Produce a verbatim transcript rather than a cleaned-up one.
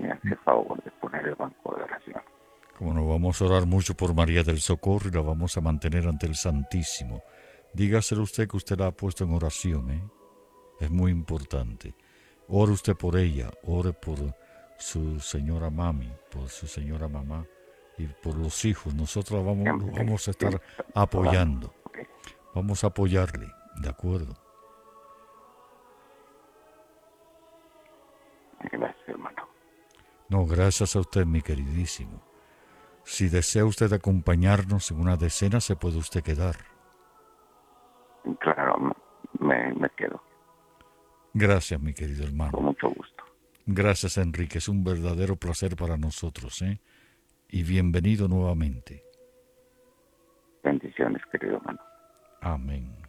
me hace favor de poner el banco de oración. Como nos vamos a orar mucho por María del Socorro y la vamos a mantener ante el Santísimo. Dígaselo usted que usted la ha puesto en oración, ¿eh? Es muy importante. Ore usted por ella, ore por su señora mami, por su señora mamá y por los hijos. Nosotros la vamos, lo Siempre, vamos a estar siempre orando. apoyando. Ok. Vamos a apoyarle, ¿de acuerdo? Gracias, hermano. No, gracias a usted, mi queridísimo. Si desea usted acompañarnos en una decena, se puede usted quedar. Claro, me, me quedo. Gracias, mi querido Con hermano. mucho gusto. Gracias, Enrique. Es un verdadero placer para nosotros, ¿eh? Y bienvenido nuevamente. Bendiciones, querido hermano. Amén.